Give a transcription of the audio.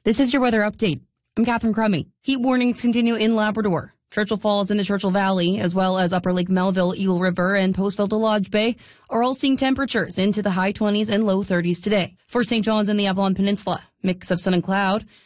This is your weather update. I'm Catherine Crummy. Heat warnings continue in Labrador. Churchill Falls in the Churchill Valley, as well as Upper Lake Melville, Eel River, and Postville to Lodge Bay are all seeing temperatures into the high 20s and low 30s today. For St. John's and the Avalon Peninsula, mix of sun and cloud.